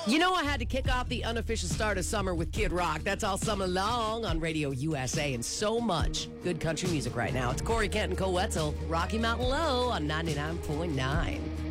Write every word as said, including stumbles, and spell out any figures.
You know I had to kick off the unofficial start of summer with Kid Rock. That's all summer long on Radio U S A and so much good country music right now. It's Corey Kent and Cole Wetzel, Rocky Mountain Low on ninety-nine point nine.